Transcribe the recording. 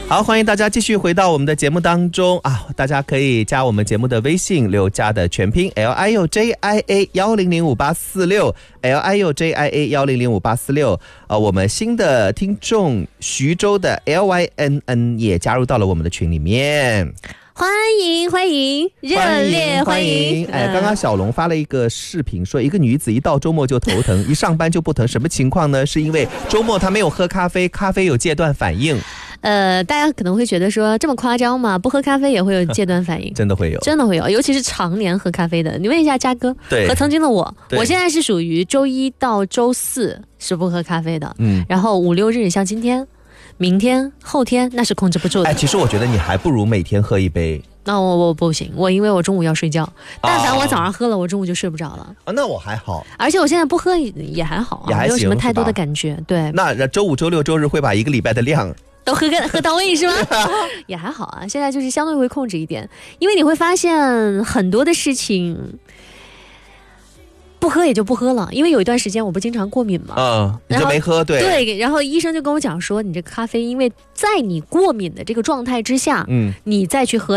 好，欢迎大家继续回到我们的节目当中啊！大家可以加我们节目的微信，6加的全拼 LIUJIA100586 LIUJIA100586。我们新的听众徐州的 LYNN 也加入到了我们的群里面。 欢迎，热烈欢迎！ 刚刚小龙发了一个视频，说一个女子一到周末就头疼，一上班就不疼，什么情况呢？是因为周末她没有喝咖啡，咖啡有戒断反应。 大家可能会觉得说这么夸张吗？不喝咖啡也会有戒断反应？ 真的会有， 尤其是常年喝咖啡的。你问一下嘉哥， 对， 和曾经的我现在是属于周一到周四是不喝咖啡的，然后5、6日像今天、明天、后天那是控制不住的。 其实我觉得你还不如每天喝一杯。 那我不行，因为我中午要睡觉，但凡我早上喝了，我中午就睡不着了。 那我还好， 而且我现在不喝也还好， 也还行， 没有什么太多的感觉。对， 那周五、周六、周日会把一个礼拜的量都喝到位是吗？也还好啊，现在就是相对会控制一点，因为你会发现很多的事情不喝也就不喝了，因为有一段时间我不经常过敏嘛， 你就没喝。 对，然后医生就跟我讲说，你这个咖啡因为在你过敏的这个状态之下，你再去喝